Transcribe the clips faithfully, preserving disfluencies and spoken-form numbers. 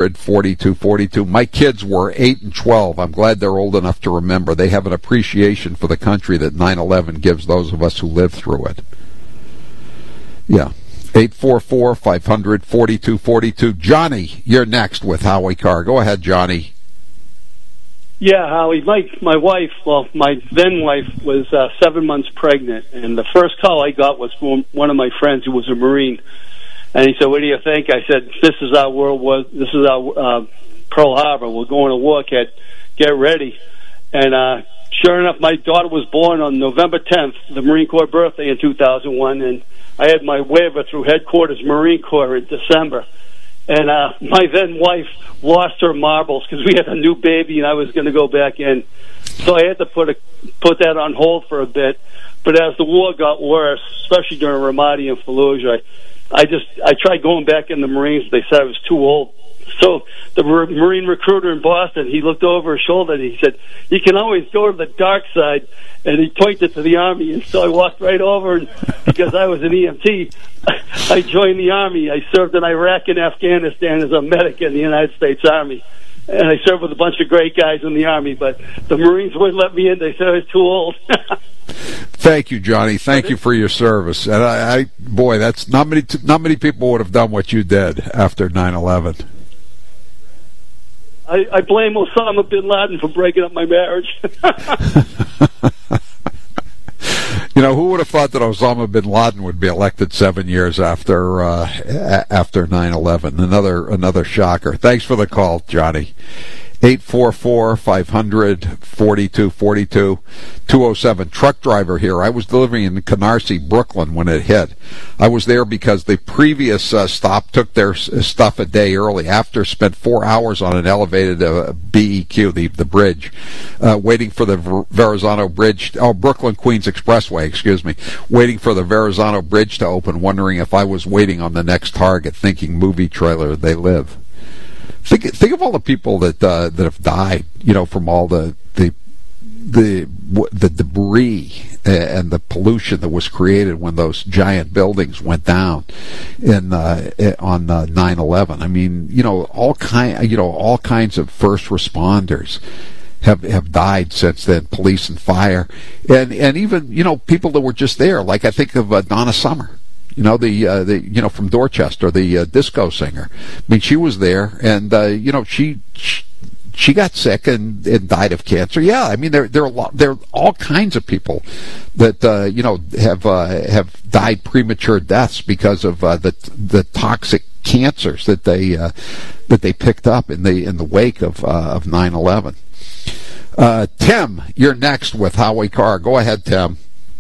forty-two forty-two. My kids were eight and twelve. I'm glad they're old enough to remember. They have an appreciation for the country that nine eleven gives those of us who lived through it. Yeah. eight four four, five hundred, forty-two forty-two. Johnny, you're next with Howie Carr. Go ahead, Johnny. Yeah, Howie, my, my wife, well, my then wife was uh, seven months pregnant, and the first call I got was from one of my friends who was a Marine. And he said, "What do you think?" I said, "This is our World War, this is our uh, Pearl Harbor. We're going to war, kid. Get ready." And uh, sure enough, my daughter was born on November tenth, the Marine Corps birthday in two thousand one, and I had my waiver through headquarters Marine Corps in December. And uh, my then wife lost her marbles because we had a new baby and I was going to go back in. So I had to put a, put that on hold for a bit. But as the war got worse, especially during Ramadi and Fallujah, I, I just I tried going back in the Marines. They said I was too old. So the Marine recruiter in Boston, he looked over his shoulder and he said, "You can always go to the dark side." And he pointed to the Army. And so I walked right over, and because I was an E M T, I joined the Army. I served in Iraq and Afghanistan as a medic in the United States Army. And I served with a bunch of great guys in the Army, but the Marines wouldn't let me in. They said I was too old. Thank you, Johnny. Thank you for your service. And I, I boy, that's not many, not many people would have done what you did after nine eleven. I, I blame Osama bin Laden for breaking up my marriage. You know, who would have thought that Osama bin Laden would be elected seven years after uh, after nine eleven? Another another shocker. Thanks for the call, Johnny. eight four four, five hundred, forty-two forty-two. two oh seven. Truck driver here. I was delivering in Canarsie, Brooklyn when it hit. I was there because the previous uh, stop took their stuff a day early. After spent four hours on an elevated uh, B E Q, the, the bridge, uh, waiting for the Ver- Verrazano Bridge, oh, Brooklyn Queens Expressway, excuse me, waiting for the Verrazano Bridge to open, wondering if I was waiting on the next target, thinking movie trailer, They Live. Think, think of all the people that uh, that have died, you know, from all the the the the debris and the pollution that was created when those giant buildings went down in uh, on uh, nine eleven. I mean, you know, all kind, you know, all kinds of first responders have have died since then. Police and fire, and and even, you know, people that were just there. Like I think of uh, Donna Summer. You know, the, uh, the, you know, from Dorchester, the uh, disco singer. I mean, she was there, and, uh, you know, she, she, she got sick and, and died of cancer. Yeah, I mean, there, there are a lot, there are all kinds of people that, uh, you know, have, uh, have died premature deaths because of, uh, the, the toxic cancers that they, uh, that they picked up in the, in the wake of, uh, of nine eleven. Uh, Tim, you're next with Howie Carr. Go ahead, Tim.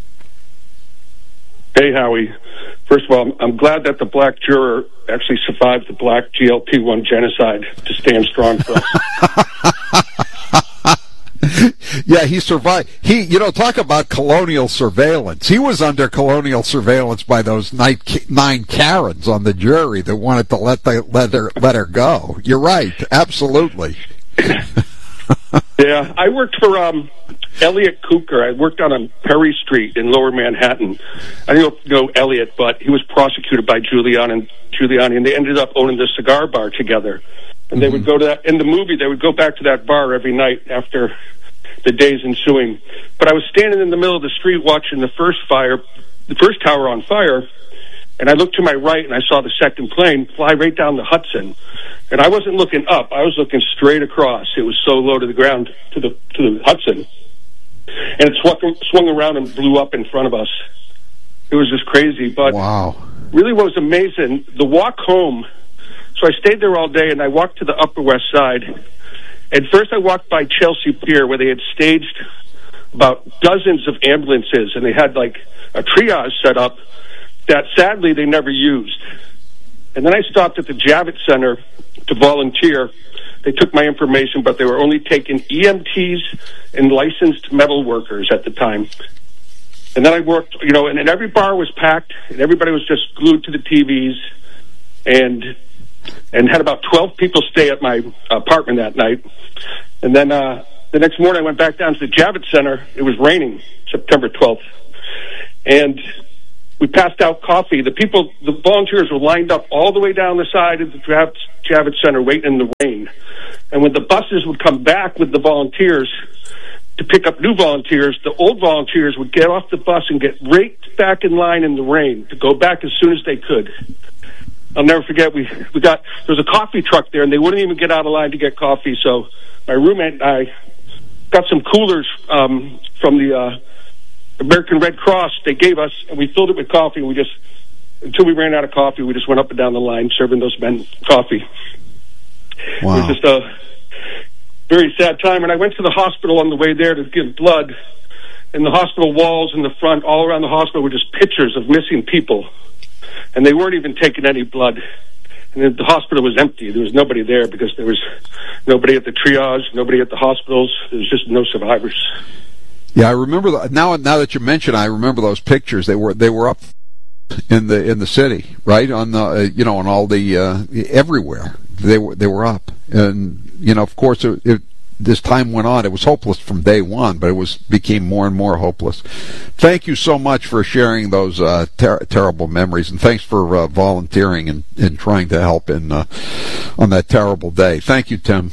Hey, Howie. First of all, I'm glad that the black juror actually survived the black G L P one genocide to stand strong for us. Yeah, he survived. He, you know, talk about colonial surveillance. He was under colonial surveillance by those nine, nine Karens on the jury that wanted to let the, let her let her go. You're right, absolutely. Yeah, I worked for um, Elliot Cooker. I worked on, on Perry Street in Lower Manhattan. I don't know Elliot, but he was prosecuted by Giuliani and Giuliani, and they ended up owning the cigar bar together. And they mm-hmm. would go to that in the movie. They would go back to that bar every night after the days ensuing. But I was standing in the middle of the street watching the first fire, the first tower on fire, and I looked to my right and I saw the second plane fly right down the Hudson. And I wasn't looking up; I was looking straight across. It was so low to the ground, to the to the Hudson, and it swung, swung around and blew up in front of us. It was just crazy. But wow, really, what was amazing, the walk home. So I stayed there all day, and I walked to the Upper West Side. At first, I walked by Chelsea Pier, where they had staged about dozens of ambulances, and they had like a triage set up that sadly they never used. And then I stopped at the Javits Center to volunteer. They took my information, but they were only taking E M Ts and licensed metal workers at the time. And then I worked, you know, and, and every bar was packed, and everybody was just glued to the T Vs, and and had about twelve people stay at my apartment that night. And then uh, the next morning I went back down to the Javits Center. It was raining, September twelfth. And we passed out coffee. The people, the volunteers were lined up all the way down the side of the Javits Center waiting in the rain. And when the buses would come back with the volunteers to pick up new volunteers, the old volunteers would get off the bus and get right back in line in the rain to go back as soon as they could. I'll never forget, we, we got, there was a coffee truck there, and they wouldn't even get out of line to get coffee, so my roommate and I got some coolers um, from the uh, American Red Cross they gave us, and we filled it with coffee, and we just, until we ran out of coffee, we just went up and down the line serving those men coffee. Wow. It was just a very sad time, and I went to the hospital on the way there to give blood, and the hospital walls in the front, all around the hospital, were just pictures of missing people, and they weren't even taking any blood. And the hospital was empty. There was nobody there because there was nobody at the triage, nobody at the hospitals. There was just no survivors. Yeah, I remember the, now. Now that you mention, I remember those pictures. They were they were up in the in the city, right on the uh, you know on all the uh, everywhere. They were they were up, and you know of course it, it, this time went on. It was hopeless from day one, but it was became more and more hopeless. Thank you so much for sharing those uh, ter- terrible memories, and thanks for uh, volunteering and, and trying to help in uh, on that terrible day. Thank you, Tim.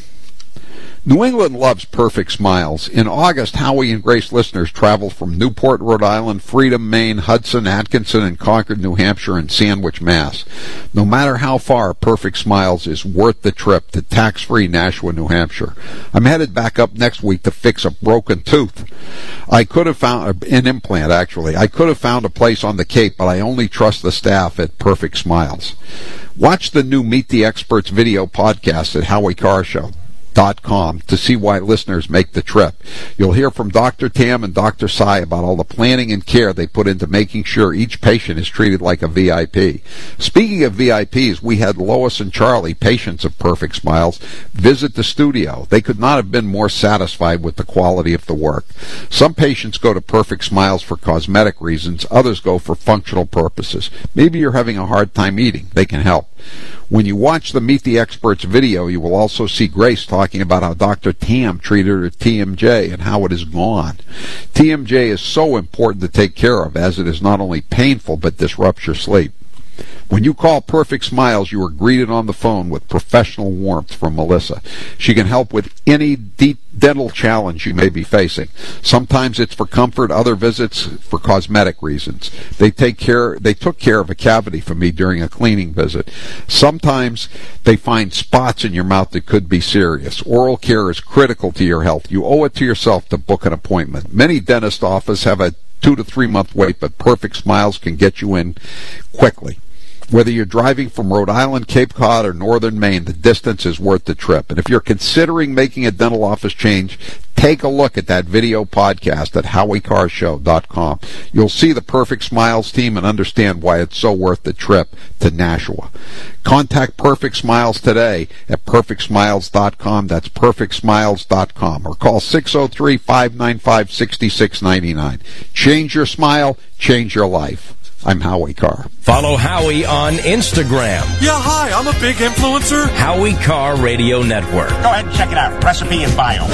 New England loves perfect smiles. In August, Howie and Grace listeners traveled from Newport, Rhode Island, Freedom, Maine, Hudson, Atkinson, and Concord, New Hampshire, and Sandwich, Mass. No matter how far, Perfect Smiles is worth the trip to tax-free Nashua, New Hampshire. I'm headed back up next week to fix a broken tooth. I could have found an implant, actually. I could have found a place on the Cape, but I only trust the staff at Perfect Smiles. Watch the new Meet the Experts video podcast at Howie Carr Show. Dot com to see why listeners make the trip. You'll hear from Doctor Tam and Doctor Sai about all the planning and care they put into making sure each patient is treated like a V I P. Speaking of V I Ps, we had Lois and Charlie, patients of Perfect Smiles, visit the studio. They could not have been more satisfied with the quality of the work. Some patients go to Perfect Smiles for cosmetic reasons. Others go for functional purposes. Maybe you're having a hard time eating. They can help. When you watch the Meet the Experts video, you will also see Grace talking about how Doctor Tam treated her T M J and how it is gone. T M J is so important to take care of, as it is not only painful but disrupts your sleep. When you call Perfect Smiles, you are greeted on the phone with professional warmth from Melissa. She can help with any deep dental challenge you may be facing. Sometimes it's for comfort, other visits for cosmetic reasons. They take care they took care of a cavity for me during a cleaning visit. Sometimes they find spots in your mouth that could be serious. Oral care is critical to your health. You owe it to yourself to book an appointment. Many dentist offices have a two to three month wait, but Perfect Smiles can get you in quickly. Whether you're driving from Rhode Island, Cape Cod, or northern Maine, the distance is worth the trip. And if you're considering making a dental office change, take a look at that video podcast at Howie Carr Show dot com. You'll see the Perfect Smiles team and understand why it's so worth the trip to Nashua. Contact Perfect Smiles today at Perfect Smiles dot com. That's Perfect Smiles dot com. Or call six oh three, five nine five, six six nine nine. Change your smile, change your life. I'm Howie Carr. Follow Howie on Instagram. Yeah, hi, I'm a big influencer. Howie Carr Radio Network. Go ahead and check it out. Recipe and bio.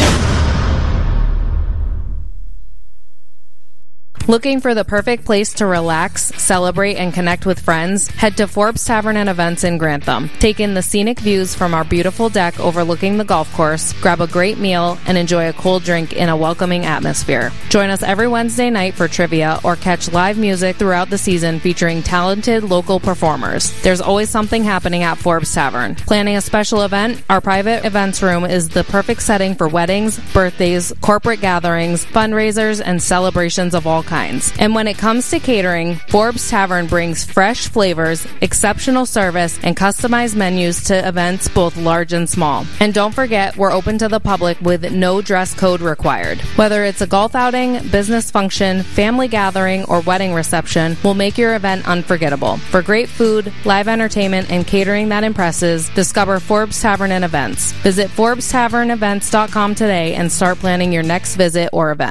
Looking for the perfect place to relax, celebrate, and connect with friends? Head to Forbes Tavern and Events in Grantham. Take in the scenic views from our beautiful deck overlooking the golf course, grab a great meal, and enjoy a cold drink in a welcoming atmosphere. Join us every Wednesday night for trivia or catch live music throughout the season featuring talented local performers. There's always something happening at Forbes Tavern. Planning a special event? Our private events room is the perfect setting for weddings, birthdays, corporate gatherings, fundraisers, and celebrations of all kinds. And when it comes to catering, Forbes Tavern brings fresh flavors, exceptional service, and customized menus to events both large and small. And don't forget, we're open to the public with no dress code required. Whether it's a golf outing, business function, family gathering, or wedding reception, we'll make your event unforgettable. For great food, live entertainment, and catering that impresses, discover Forbes Tavern and Events. Visit Forbes Tavern Events dot com today and start planning your next visit or event.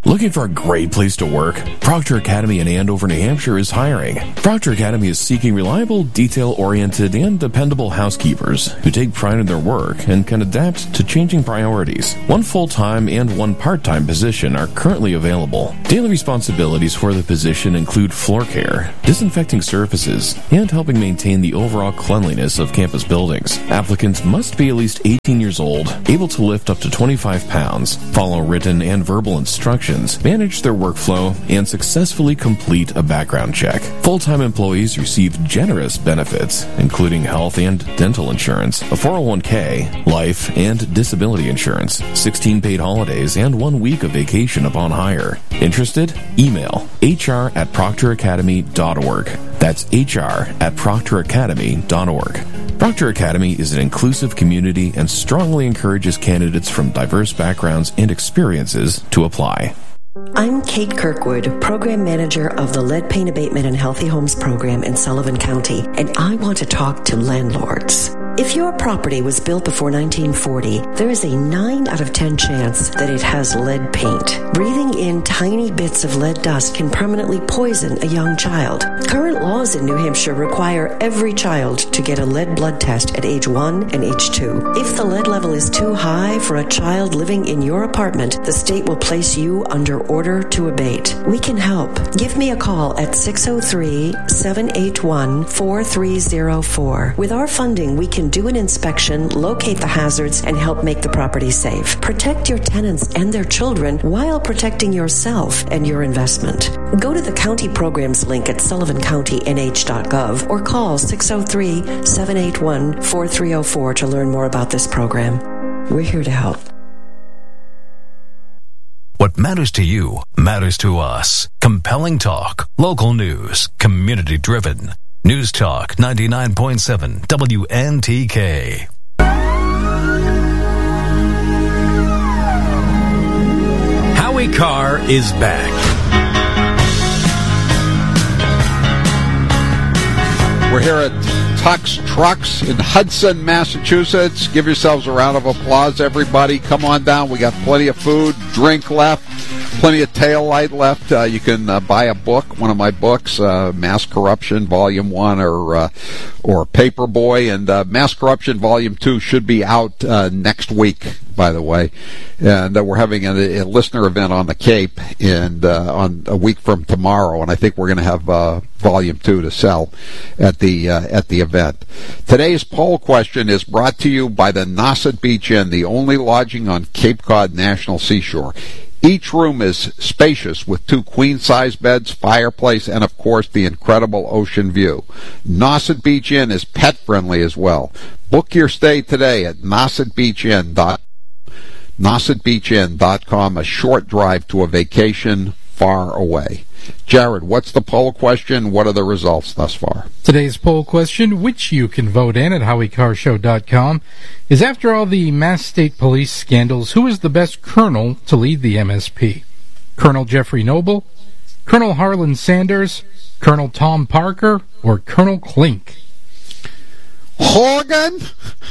Looking for a great place to work? Proctor Academy in Andover, New Hampshire is hiring. Proctor Academy is seeking reliable, detail-oriented, and dependable housekeepers who take pride in their work and can adapt to changing priorities. One full-time and one part-time position are currently available. Daily responsibilities for the position include floor care, disinfecting surfaces, and helping maintain the overall cleanliness of campus buildings. Applicants must be at least eighteen years old, able to lift up to twenty-five pounds, follow written and verbal instructions, manage their workflow, and successfully complete a background check. Full-time employees receive generous benefits, including health and dental insurance, a four oh one k, life and disability insurance, sixteen paid holidays, and one week of vacation upon hire. Interested? Email H R at proctor academy dot org. That's H R at proctor academy dot org. Proctor Academy is an inclusive community and strongly encourages candidates from diverse backgrounds and experiences to apply. I'm Kate Kirkwood, Program Manager of the Lead Paint Abatement and Healthy Homes Program in Sullivan County, and I want to talk to landlords. If your property was built before nineteen forty, there is a nine out of ten chance that it has lead paint. Breathing in tiny bits of lead dust can permanently poison a young child. Current laws in New Hampshire require every child to get a lead blood test at age one and age two. If the lead level is too high for a child living in your apartment, the state will place you under order to abate. We can help. Give me a call at six oh three, seven eight one, four three oh four. With our funding, we can do an inspection, locate the hazards, and help make the property safe. Protect your tenants and their children while protecting yourself and your investment. Go to the county programs link at sullivan county n h dot gov or call six oh three, seven eight one, four three oh four to learn more about this program. We're here to help. What matters to you matters to us. Compelling talk, local news, community driven. News Talk ninety-nine point seven W N T K. Howie Carr is back. We're here at Tux Trucks in Hudson, Massachusetts. Give yourselves a round of applause, everybody. Come on down. We got plenty of food, drink left, plenty of tail light left. Uh, you can uh, buy a book, one of my books, uh, Mass Corruption, Volume one, or uh, or Paperboy. And uh, Mass Corruption, Volume two should be out uh, next week, by the way. And uh, we're having a, a listener event on the Cape and uh, on a week from tomorrow, and I think we're going to have uh, Volume two to sell at the uh, at the event. Today's poll question is brought to you by the Nauset Beach Inn, the only lodging on Cape Cod National Seashore. Each room is spacious with two queen-size beds, fireplace, and, of course, the incredible ocean view. Nauset Beach Inn is pet-friendly as well. Book your stay today at nauset beach inn dot com. nauset beach inn dot com, a short drive to a vacation far away. Jared, what's the poll question? What are the results thus far? Today's poll question, which you can vote in at howie carr show dot com, is after all the Mass State Police scandals, who is the best colonel to lead the M S P? Colonel Jeffrey Noble, Colonel Harlan Sanders, Colonel Tom Parker, or Colonel Klink? Hogan?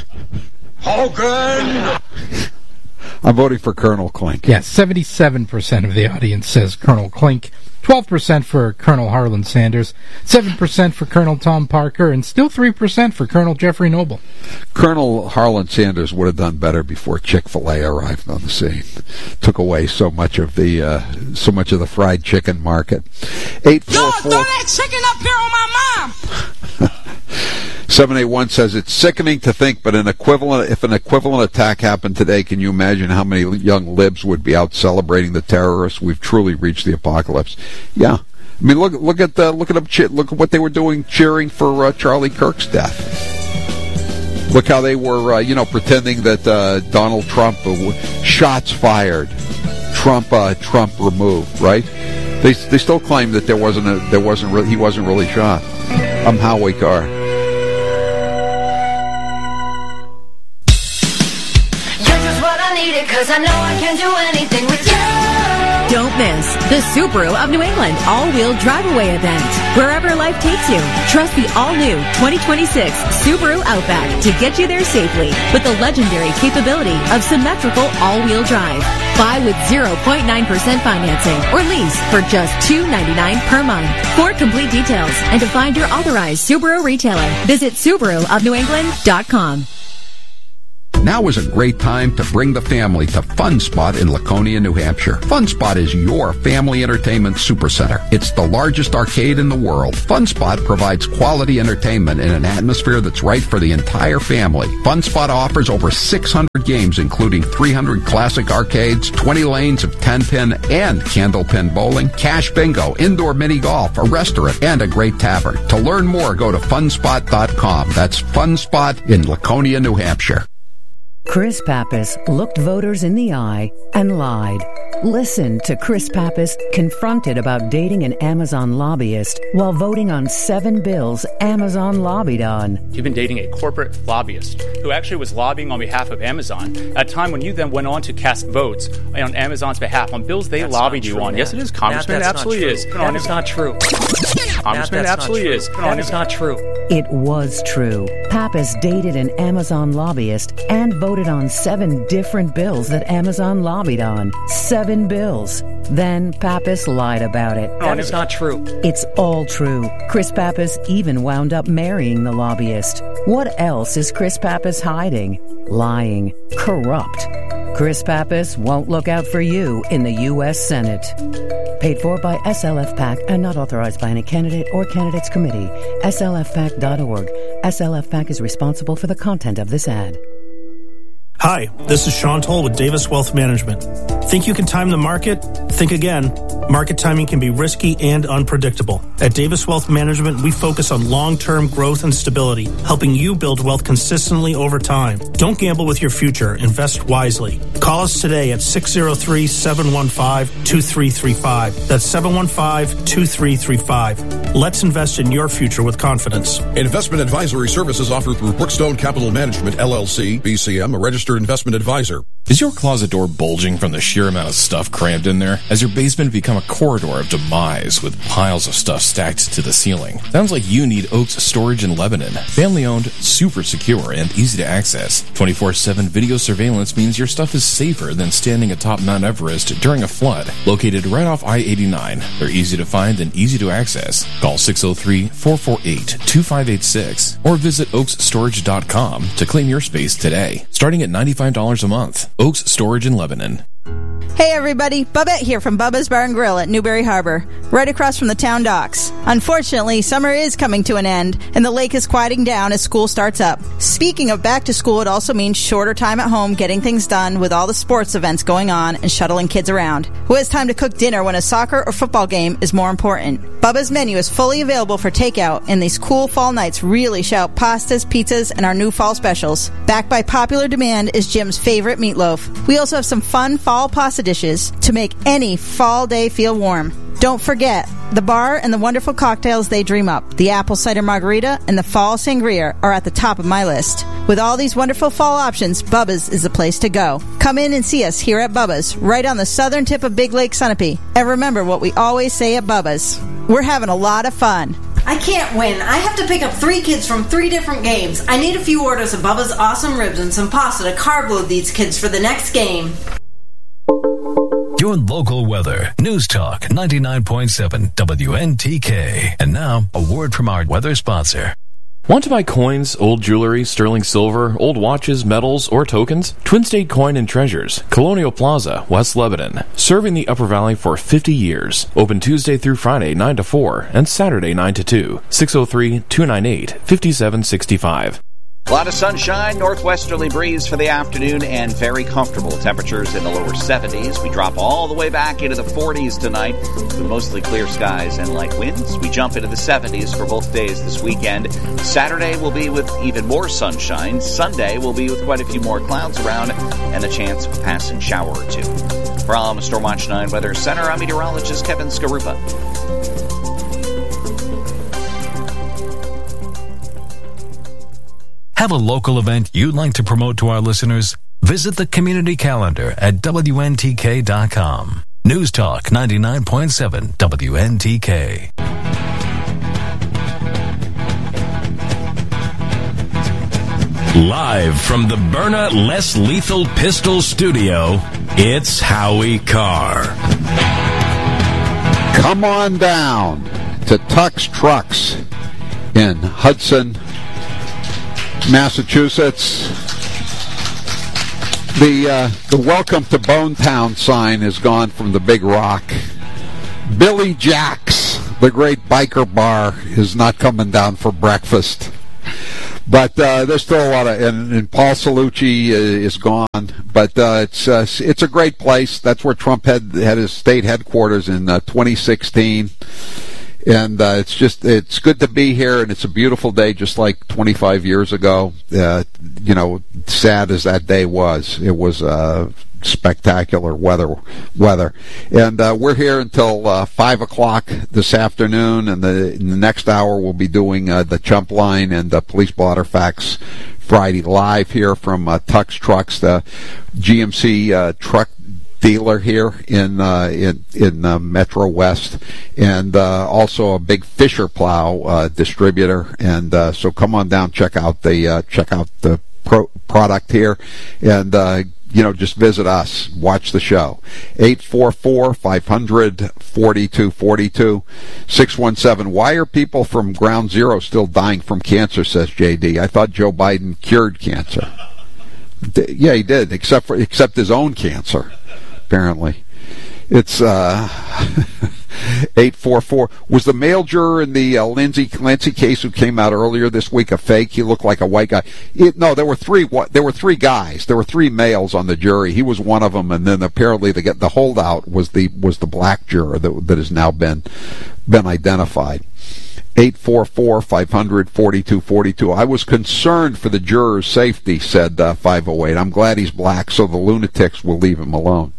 Hogan! I'm voting for Colonel Klink. Yes, seventy-seven percent of the audience says Colonel Klink, twelve percent for Colonel Harlan Sanders, seven percent for Colonel Tom Parker, and still three percent for Colonel Jeffrey Noble. Colonel Harlan Sanders would have done better before Chick-fil-A arrived on the scene. Took away so much of the uh, so much of the fried chicken market. Eight four four. Throw that chicken up here on my mom. seven eight one says it's sickening to think, but an equivalent if an equivalent attack happened today, can you imagine how many young libs would be out celebrating the terrorists? We've truly reached the apocalypse. Yeah, I mean, look look at the, look at them look at what they were doing cheering for uh, Charlie Kirk's death. Look how they were, uh, you know, pretending that uh, Donald Trump uh, shots fired, Trump uh, Trump removed. Right? They they still claim that there wasn't a there wasn't re- he wasn't really shot. I'm Howie Carr. Cause I know I can do anything with you. Don't miss the Subaru of New England all-wheel drive-away event. Wherever life takes you, trust the all-new twenty twenty-six Subaru Outback to get you there safely with the legendary capability of symmetrical all-wheel drive. Buy with zero point nine percent financing or lease for just two hundred ninety-nine dollars per month. For complete details and to find your authorized Subaru retailer, visit Subaru of New England dot com. Now is a great time to bring the family to Fun Spot in Laconia, New Hampshire. Fun Spot is your family entertainment supercenter. It's the largest arcade in the world. Fun Spot provides quality entertainment in an atmosphere that's right for the entire family. Fun Spot offers over six hundred games, including three hundred classic arcades, twenty lanes of ten-pin and candlepin bowling, cash bingo, indoor mini golf, a restaurant, and a great tavern. To learn more, go to fun spot dot com. That's Fun Spot in Laconia, New Hampshire. Chris Pappas looked voters in the eye and lied. Listen to Chris Pappas confronted about dating an Amazon lobbyist while voting on seven bills Amazon lobbied on. You've been dating a corporate lobbyist who actually was lobbying on behalf of Amazon at a time when you then went on to cast votes on Amazon's behalf on bills they that's lobbied you true, on. Matt. Yes, it is, Congressman. Matt, It absolutely not is. That is not true. Congressman, Matt, absolutely is. That is not true. It was true. Pappas dated an Amazon lobbyist and voted on seven different bills that Amazon lobbied on. Seven bills. Then Pappas lied about it. That is not true. It's all true. Chris Pappas even wound up marrying the lobbyist. What else is Chris Pappas hiding? Lying. Corrupt. Chris Pappas won't look out for you in the U S Senate. Paid for by S L F PAC and not authorized by any candidate or candidates committee. S L F PAC dot org. S L F PAC is responsible for the content of this ad. Hi, this is Sean Toll with Davis Wealth Management. Think you can time the market? Think again. Market timing can be risky and unpredictable. At Davis Wealth Management, we focus on long-term growth and stability, helping you build wealth consistently over time. Don't gamble with your future. Invest wisely. Call us today at six oh three, seven one five, two three three five. That's seven one five, two three three five. Let's invest in your future with confidence. Investment advisory services offered through Brookstone Capital Management, L L C, B C M, a registered investment advisor. Is your closet door bulging from the sheer amount of stuff crammed in there? Has your basement become a corridor of demise with piles of stuff stacked to the ceiling? Sounds like you need Oaks Storage in Lebanon. Family owned, super secure, and easy to access. twenty-four seven video surveillance means your stuff is safer than standing atop Mount Everest during a flood. Located right off I eighty-nine, they're easy to find and easy to access. Call six oh three, four four eight, two five eight six or visit oaks storage dot com to claim your space today. Starting at ninety-five dollars a month. Oaks Storage in Lebanon. Hey everybody, Bubette here from Bubba's Bar and Grill at Newberry Harbor, right across from the town docks. Unfortunately, summer is coming to an end, and the lake is quieting down as school starts up. Speaking of back to school, it also means shorter time at home getting things done with all the sports events going on and shuttling kids around. Who has time to cook dinner when a soccer or football game is more important? Bubba's menu is fully available for takeout, and these cool fall nights really shout pastas, pizzas, and our new fall specials. Backed by popular demand is Jim's favorite meatloaf. We also have some fun fall pasta dishes to make any fall day feel warm. Don't forget, the bar and the wonderful cocktails they dream up, the apple cider margarita and the fall sangria, are at the top of my list. With all these wonderful fall options, Bubba's is the place to go. Come in and see us here at Bubba's, right on the southern tip of Big Lake Sunapee. And remember what we always say at Bubba's: we're having a lot of fun. I can't win. I have to pick up three kids from three different games. I need a few orders of Bubba's awesome ribs and some pasta to carb load these kids for the next game. Your local weather. News Talk ninety-nine point seven W N T K. And now, a word from our weather sponsor. Want to buy coins, old jewelry, sterling silver, old watches, medals, or tokens? Twin State Coin and Treasures, Colonial Plaza, West Lebanon. Serving the Upper Valley for fifty years. Open Tuesday through Friday, nine to four, and Saturday, nine to two. six oh three, two nine eight, five seven six five. A lot of sunshine, northwesterly breeze for the afternoon, and very comfortable temperatures in the lower seventies. We drop all the way back into the forties tonight with mostly clear skies and light winds. We jump into the seventies for both days this weekend. Saturday will be with even more sunshine. Sunday will be with quite a few more clouds around and the chance of a passing shower or two. From Stormwatch nine Weather Center, I'm meteorologist Kevin Skarupa. Have a local event you'd like to promote to our listeners? Visit the community calendar at W N T K dot com. News Talk ninety-nine point seven W N T K. Live from the Byrna Less Lethal Pistol Studio, it's Howie Carr. Come on down to Tux Trucks in Hudson, Massachusetts. The uh, the Welcome to Bonetown sign has gone from the Big Rock. Billy Jack's, the great biker bar, is not coming down for breakfast. But uh, there's still a lot of, and, and Paul Salucci uh, is gone. But uh, it's uh, it's a great place. That's where Trump had had his state headquarters in uh, twenty sixteen. And uh, it's just, it's good to be here, and it's a beautiful day, just like twenty-five years ago. Uh, you know, sad as that day was, it was uh, spectacular weather. Weather, and uh, we're here until uh, five o'clock this afternoon. And the, in the next hour, we'll be doing uh, the Chump Line and uh, Police Blotter Facts Friday live here from uh, Tux Trucks, the G M C uh, truck dealer here in uh, in in uh, Metro West, and uh, also a big Fisher Plow uh, distributor. And uh, so come on down, check out the uh, check out the pro- product here, and uh, you know, just visit us, watch the show. eight four four, five hundred, forty-two forty-two, six one seven. Why are people from Ground Zero still dying from cancer, says J D? I thought Joe Biden cured cancer. D- yeah, he did, except for except his own cancer. Apparently, it's uh, eight four four. Was the male juror in the uh, Lindsay Clancy case who came out earlier this week a fake? He looked like a white guy. It, no, there were three. There were three guys. There were three males on the jury. He was one of them, and then apparently the the holdout was the was the black juror that that has now been been identified. eight four four, five hundred, forty-two forty-two. I was concerned for the juror's safety, said uh, five oh eight. I'm glad he's black, so the lunatics will leave him alone.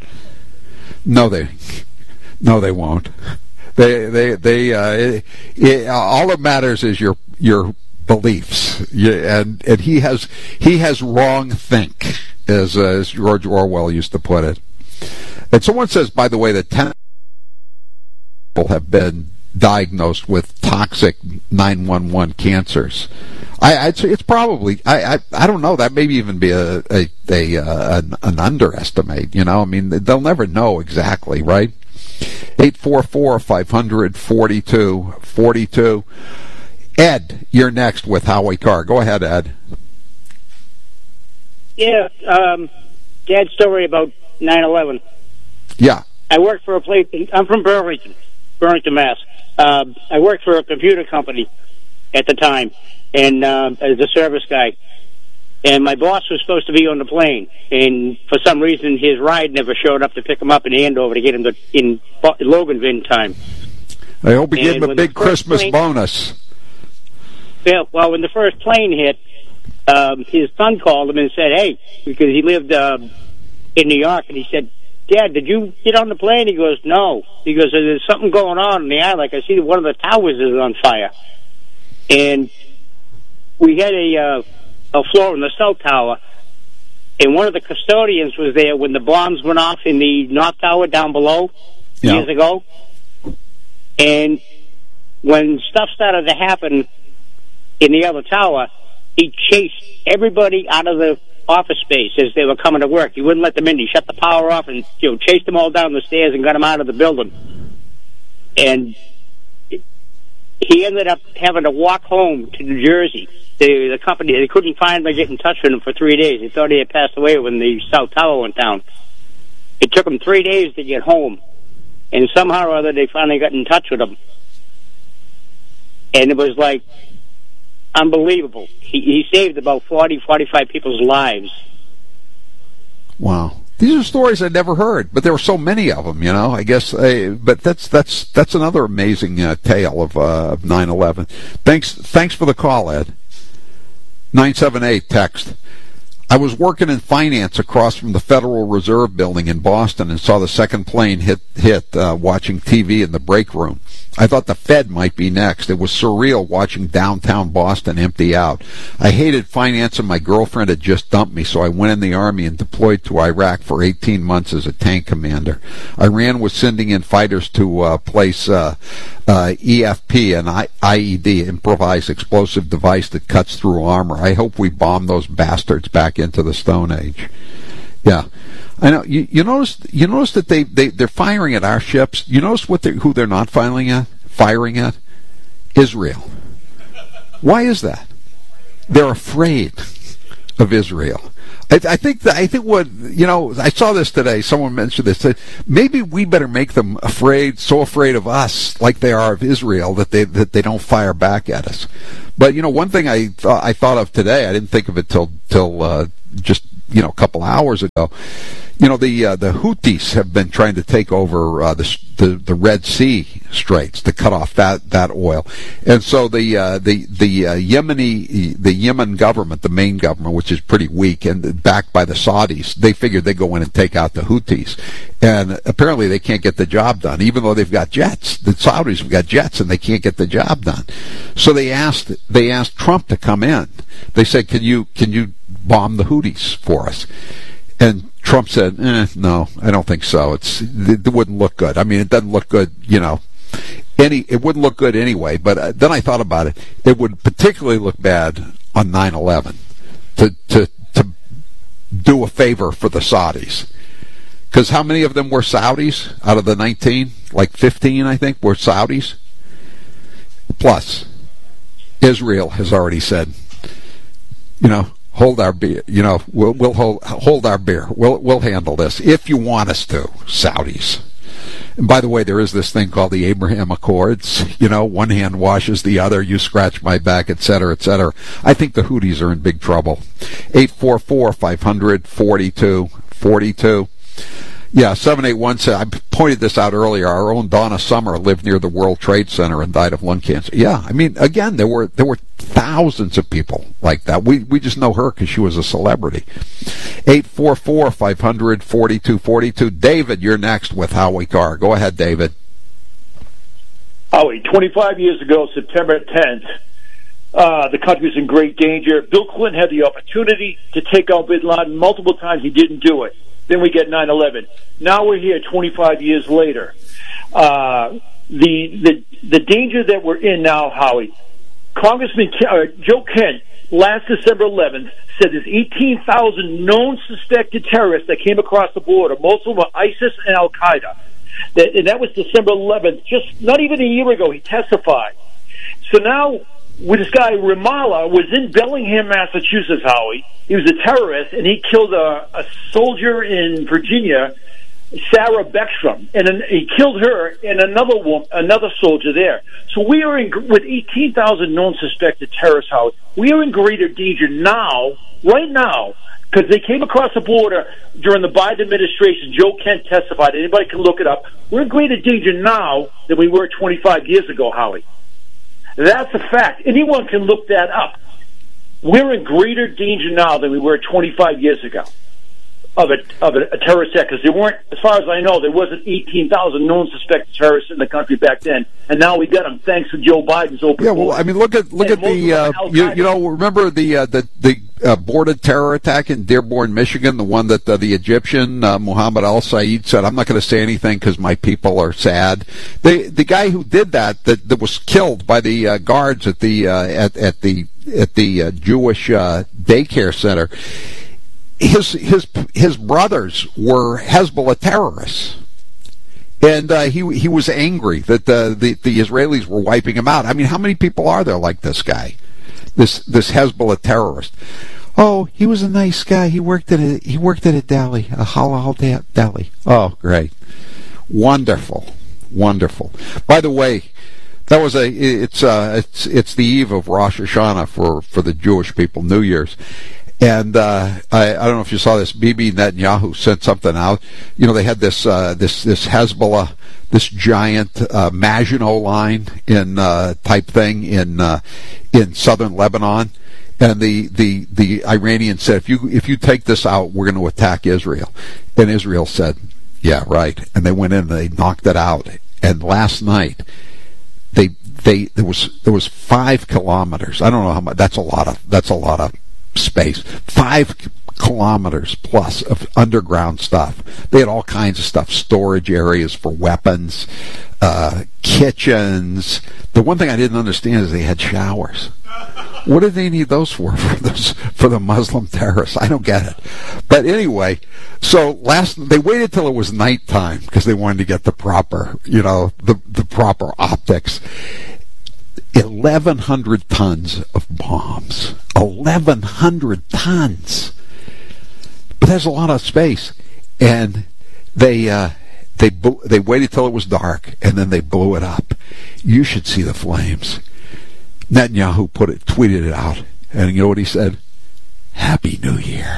No, they, no, they won't. They, they, they. Uh, it, it, all that matters is your your beliefs, yeah, and and he has he has wrong think, as, uh, as George Orwell used to put it. And someone says, by the way, that ten people have been diagnosed with toxic nine one one cancers. I, I'd say it's probably, I, I, I don't know, that may even be a, a, a uh, an, an underestimate, you know, I mean, they'll never know exactly, right? eight four four, five hundred, forty-two forty-two. Ed, you're next with Howie Carr. Go ahead, Ed. Yeah, um, Dad's story about nine eleven. Yeah. I worked for a place, in, I'm from Burlington, Burlington, Mass. Uh, I worked for a computer company at the time, and uh, as a service guy. And my boss was supposed to be on the plane, and for some reason his ride never showed up to pick him up in Andover to get him to, in Loganville in time. I hope we and give him a big Christmas plane, bonus. Yeah, well, when the first plane hit, um, his son called him and said, hey, because he lived uh, in New York, and he said, Dad, did you get on the plane? He goes, no. He goes, there's something going on in the island. Like I see one of the towers is on fire. And we had a uh, a floor in the South Tower, and one of the custodians was there when the bombs went off in the North Tower down below yeah. years ago. And when stuff started to happen in the other tower, he chased everybody out of the office space as they were coming to work. He wouldn't let them in. He shut the power off and, you know, chased them all down the stairs and got them out of the building. And he ended up having to walk home to New Jersey. The, the company, they couldn't find him or get in touch with him for three days. They thought he had passed away when the South Tower went down. It took him three days to get home. And somehow or other, they finally got in touch with him. And it was like unbelievable. He, he saved about forty, forty-five people's lives. Wow. These are stories I'd never heard, but there were so many of them, you know, I guess. Uh, but that's that's that's another amazing uh, tale of, uh, of nine eleven. Thanks, thanks for the call, Ed. nine seven eight text. I was working in finance across from the Federal Reserve Building in Boston and saw the second plane hit, hit uh, watching T V in the break room. I thought the Fed might be next. It was surreal watching downtown Boston empty out. I hated finance, and my girlfriend had just dumped me, so I went in the Army and deployed to Iraq for eighteen months as a tank commander. Iran was sending in fighters to uh, place uh, uh, E F P, an I- IED, improvised explosive device that cuts through armor. I hope we bomb those bastards back into the Stone Age. Yeah. I know. You, you notice. You notice that they they they're firing at our ships. You notice what they, who they're not firing at? Firing at Israel. Why is that? They're afraid of Israel. I, I think that I think what you know. I saw this today. Someone mentioned this. That maybe we better make them afraid, so afraid of us, like they are of Israel, that they that they don't fire back at us. But you know, one thing I th- I thought of today. I didn't think of it till till uh, just you know a couple hours ago. You know, the uh, the Houthis have been trying to take over uh, the, the the Red Sea Straits to cut off that, that oil, and so the uh, the the uh, Yemeni the Yemen government, the main government, which is pretty weak and backed by the Saudis, they figured they'd go in and take out the Houthis, and apparently they can't get the job done, even though they've got jets. The Saudis have got jets, and they can't get the job done. So they asked they asked Trump to come in. They said, "Can you can you bomb the Houthis for us?" And Trump said, eh, no, I don't think so. It's it, it wouldn't look good. I mean, it doesn't look good, you know. Any it wouldn't look good anyway. But uh, then I thought about it. It would particularly look bad on nine eleven to to to do a favor for the Saudis. Because how many of them were Saudis out of the nineteen? Like fifteen, I think, were Saudis. Plus, Israel has already said, you know, hold our beer. You know, we'll we'll hold hold our beer. We'll we'll handle this if you want us to, Saudis. And by the way, there is this thing called the Abraham Accords. You know, one hand washes the other. You scratch my back, et cetera, et cetera. I think the Houthis are in big trouble. Eight four four five hundred forty two forty two. Yeah, seven eight one said, I pointed this out earlier, our own Donna Summer lived near the World Trade Center and died of lung cancer. Yeah, I mean, again, there were there were thousands of people like that. We we just know her because she was a celebrity. eight four four five hundred forty-two forty-two. David, you're next with Howie Carr. Go ahead, David. Howie, twenty-five years ago, September tenth, uh, the country was in great danger. Bill Clinton had the opportunity to take out bin Laden multiple times. He didn't do it. Then we get nine eleven. Now we're here twenty-five years later. Uh, the the the danger that we're in now, Howie, Congressman uh, Joe Kent, last December eleventh, said there's eighteen thousand known suspected terrorists that came across the border. Most of them were ISIS and Al-Qaeda. That, and that was December eleventh, just not even a year ago, he testified. So now, with this guy, Ramallah, was in Bellingham, Massachusetts, Howie. He was a terrorist, and he killed a, a soldier in Virginia, Sarah Beckstrom, and an, he killed her and another woman, another soldier there. So we are in, with eighteen thousand known suspected terrorists, Howie, we are in greater danger now, right now, because they came across the border during the Biden administration. Joe Kent testified. Anybody can look it up. We're in greater danger now than we were twenty-five years ago, Howie. That's a fact. Anyone can look that up. We're in greater danger now than we were twenty-five years ago of a of a, a terrorist attack, because there weren't, as far as I know, there wasn't eighteen thousand known suspected terrorists in the country back then, and now we got them thanks to Joe Biden's open. Yeah, well, I mean, look at look at the uh, you, you know remember the uh, the the uh, boarded terror attack in Dearborn, Michigan, the one that uh, the Egyptian uh, Mohammed Al Said said, "I'm not going to say anything because my people are sad." The the guy who did that that, that was killed by the uh, guards at the uh, at at the at the uh, Jewish uh, daycare center. His his his brothers were Hezbollah terrorists, and uh, he he was angry that the, the the Israelis were wiping him out. I mean, how many people are there like this guy, this this Hezbollah terrorist? Oh, he was a nice guy. He worked at a he worked at a deli, a halal deli. Oh, great, wonderful, wonderful. By the way, that was a it's uh it's it's the eve of Rosh Hashanah for for the Jewish people, New Year's. And uh, I, I don't know if you saw this. Bibi Netanyahu sent something out. You know, they had this uh, this this Hezbollah, this giant uh, Maginot line in uh, type thing in uh, in southern Lebanon, and the, the the Iranians said, if you if you take this out, we're going to attack Israel. And Israel said, yeah, right. And they went in and they knocked it out. And last night, they they there was there was five kilometers. I don't know how much. That's a lot of that's a lot of space. Five kilometers plus of underground stuff. They had all kinds of stuff, storage areas for weapons, uh, kitchens. The one thing I didn't understand is they had showers. What do they need those for? For, those, for the Muslim terrorists? I don't get it. But anyway, so last they waited till it was nighttime because they wanted to get the proper, you know, the the proper optics. eleven hundred tons of bombs. eleven hundred tons. But there's a lot of space, and they uh, they they waited till it was dark, and then they blew it up. You should see the flames. Netanyahu put it, tweeted it out, and you know what he said? Happy New Year.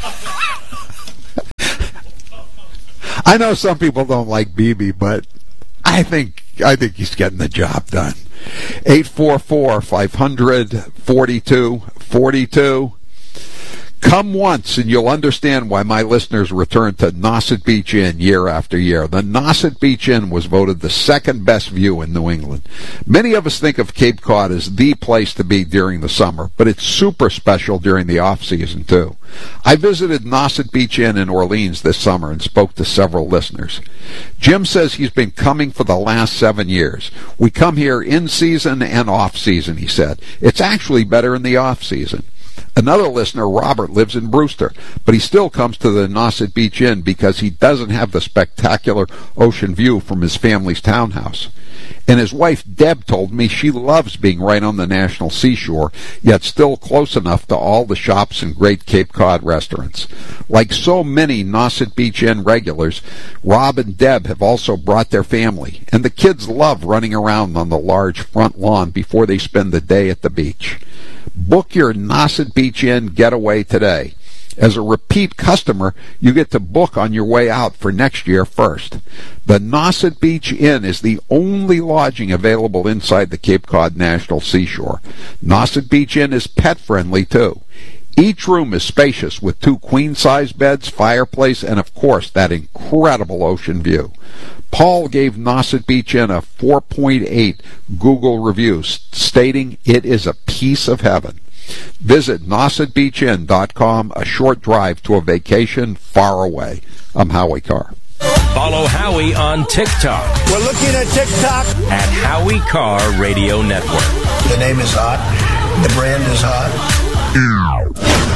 I know some people don't like Bibi, but I think I think he's getting the job done. eight four four, five hundred, forty-two forty-two. Come once and you'll understand why my listeners return to Nauset Beach Inn year after year. The Nauset Beach Inn was voted the second best view in New England. Many of us think of Cape Cod as the place to be during the summer, but it's super special during the off-season too. I visited Nauset Beach Inn in Orleans this summer and spoke to several listeners. Jim says he's been coming for the last seven years. We come here in season and off season, he said. It's actually better in the off season. Another listener, Robert, lives in Brewster, but he still comes to the Nauset Beach Inn because he doesn't have the spectacular ocean view from his family's townhouse. And his wife, Deb, told me she loves being right on the national seashore, yet still close enough to all the shops and great Cape Cod restaurants. Like so many Nauset Beach Inn regulars, Rob and Deb have also brought their family, and the kids love running around on the large front lawn before they spend the day at the beach. Book your Nauset Beach Inn getaway today. As a repeat customer, you get to book on your way out for next year first. The Nauset Beach Inn is the only lodging available inside the Cape Cod National Seashore. Nauset Beach Inn is pet-friendly, too. Each room is spacious with two queen-size beds, fireplace, and, of course, that incredible ocean view. Paul gave Nauset Beach Inn a four point eight Google review, stating it is a piece of heaven. Visit Nauset Beach Inn dot com, a short drive to a vacation far away. I'm Howie Carr. Follow Howie on TikTok. We're looking at TikTok. At Howie Carr Radio Network. The name is hot. The brand is hot.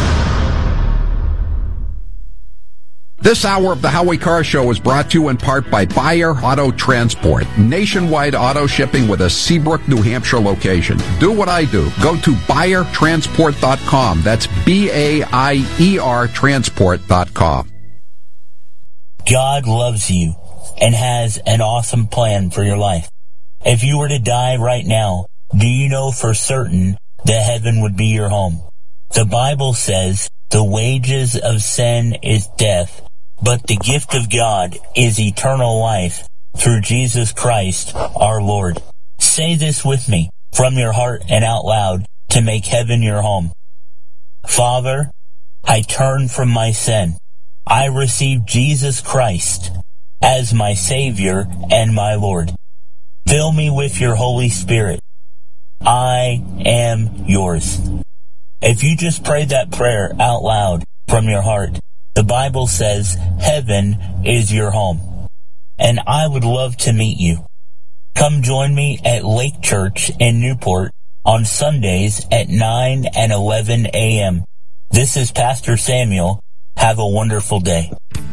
This hour of the Howie Carr Show is brought to you in part by Buyer Auto Transport. Nationwide auto shipping with a Seabrook, New Hampshire location. Do what I do. Go to buyer transport dot com. That's B A I E R transport dot com. God loves you and has an awesome plan for your life. If you were to die right now, do you know for certain that heaven would be your home? The Bible says the wages of sin is death, but the gift of God is eternal life through Jesus Christ our Lord. Say this with me from your heart and out loud to make heaven your home. Father, I turn from my sin. I receive Jesus Christ as my Savior and my Lord. Fill me with your Holy Spirit. I am yours. If you just prayed that prayer out loud from your heart, the Bible says heaven is your home. And I would love to meet you. Come join me at Lake Church in Newport on Sundays at nine and eleven a.m. This is Pastor Samuel. Have a wonderful day.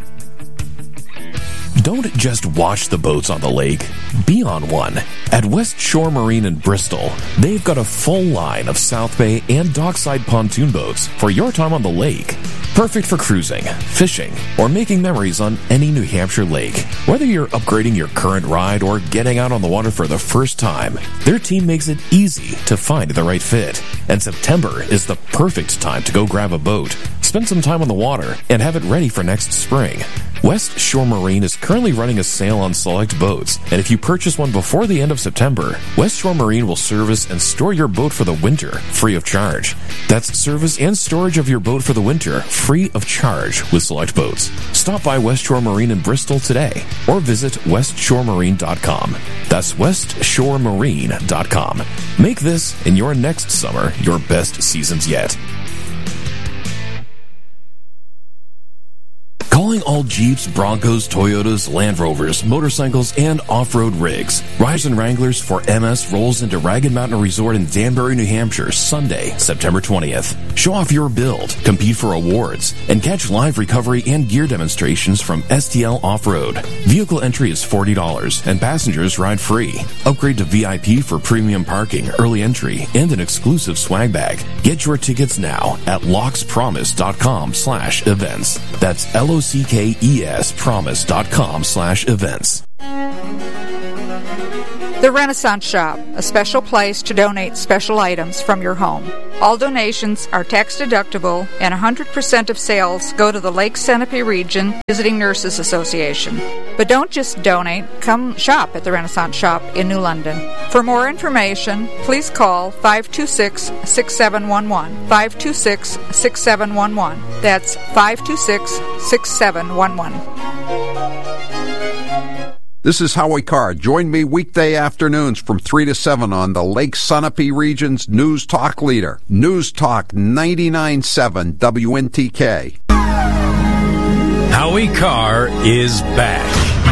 Don't just watch the boats on the lake. Be on one. At West Shore Marine in Bristol, they've got a full line of South Bay and dockside pontoon boats for your time on the lake. Perfect for cruising, fishing, or making memories on any New Hampshire lake. Whether you're upgrading your current ride or getting out on the water for the first time, their team makes it easy to find the right fit. And September is the perfect time to go grab a boat, spend some time on the water, and have it ready for next spring. West Shore Marine is currently running a sale on select boats, and if you purchase one before the end of September, West Shore Marine will service and store your boat for the winter, free of charge. That's service and storage of your boat for the winter, free of charge with select boats. Stop by West Shore Marine in Bristol today, or visit west shore marine dot com. That's west shore marine dot com. Make this and your next summer your best seasons yet. Calling all Jeeps, Broncos, Toyotas, Land Rovers, motorcycles, and off-road rigs. Riders and Wranglers for M S rolls into Ragged Mountain Resort in Danbury, New Hampshire, Sunday, September twentieth. Show off your build, compete for awards, and catch live recovery and gear demonstrations from S T L Off-Road. Vehicle entry is forty dollars, and passengers ride free. Upgrade to V I P for premium parking, early entry, and an exclusive swag bag. Get your tickets now at lockspromise.com slash events. That's L O C K E S promise.com slash events. The Renaissance Shop, a special place to donate special items from your home. All donations are tax deductible, and one hundred percent of sales go to the Lake Sunapee Region Visiting Nurses Association. But don't just donate, come shop at the Renaissance Shop in New London. For more information, please call five two six, six seven one one, five two six, six seven one one. That's five two six, six seven one one. This is Howie Carr. Join me weekday afternoons from three to seven on the Lake Sunapee Region's News Talk leader, News Talk ninety-nine point seven W N T K. Howie Carr is back.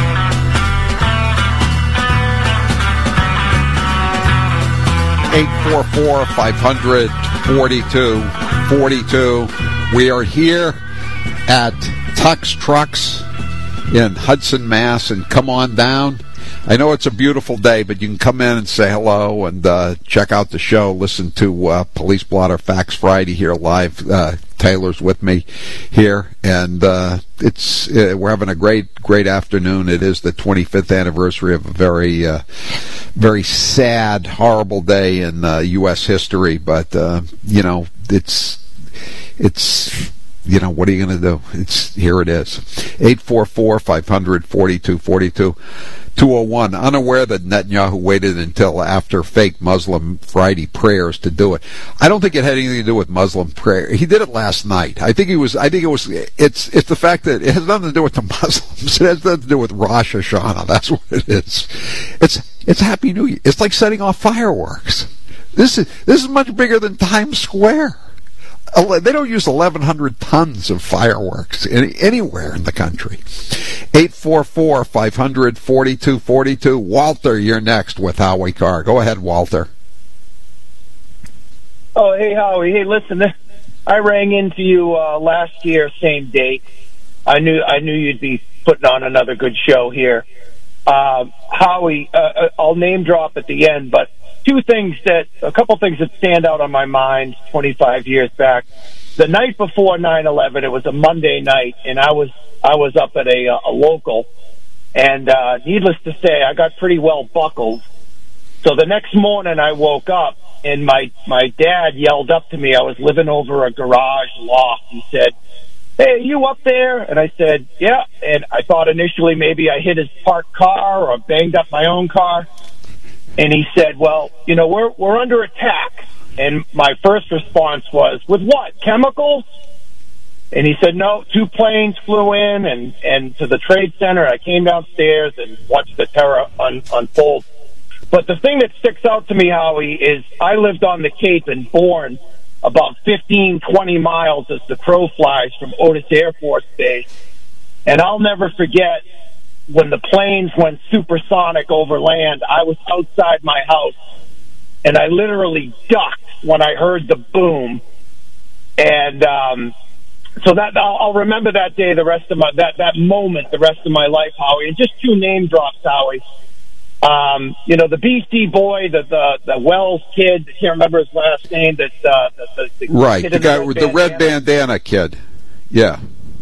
eight four four, five hundred, forty-two forty-two. We are here at Tux Trucks in Hudson, Mass, and come on down. I know it's a beautiful day, but you can come in and say hello and uh, check out the show. Listen to uh, Police Blotter Facts Friday here live. Uh, Taylor's with me here, and uh, it's uh, we're having a great, great afternoon. It is the twenty-fifth anniversary of a very, uh, very sad, horrible day in uh, U S history. But uh, you know, it's it's. You know, what are you going to do? It's here it is. eight four four, five hundred, forty-two forty-two. two oh one. Unaware that Netanyahu waited until after fake Muslim Friday prayers to do it. I don't think it had anything to do with Muslim prayer. He did it last night. I think he was, I think it was, it's, it's the fact that it has nothing to do with the Muslims. It has nothing to do with Rosh Hashanah. That's what it is. It's, it's Happy New Year. It's like setting off fireworks. This is, this is much bigger than Times Square. They don't use eleven hundred tons of fireworks any, anywhere in the country. eight four four, five hundred, forty-two forty-two. Walter, you're next with Howie Carr. Go ahead, Walter. Oh, hey, Howie. Hey, listen, I rang into you uh, last year, same date. I knew I knew you'd be putting on another good show here. Uh, Howie, uh, I'll name drop at the end, but two things that, a couple things that stand out on my mind twenty-five years back. The night before nine eleven, it was a Monday night, and I was I was up at a, a local, and uh, needless to say, I got pretty well buckled. So the next morning I woke up, and my, my dad yelled up to me. I was living over a garage loft. He said, "Hey, are you up there?" And I said, "Yeah." And I thought initially maybe I hit his parked car or banged up my own car. And he said, "Well, you know, we're we're under attack." And my first response was, "With what? Chemicals?" And he said, "No, two planes flew in and, and to the Trade Center. I came downstairs and watched the terror un, unfold." But the thing that sticks out to me, Howie, is I lived on the Cape in Bourne, about fifteen, twenty miles as the crow flies from Otis Air Force Base. And I'll never forget when the planes went supersonic over land. I was outside my house, and I literally ducked when I heard the boom. And um, so that I'll, I'll remember that day, the rest of my that that moment, the rest of my life, Howie. And just two name drops, Howie. Um, you know, the B C boy, the the, the Wells kid. I can't remember his last name. That uh, the, the, the right, kid the guy the with the red bandana kid. Yeah.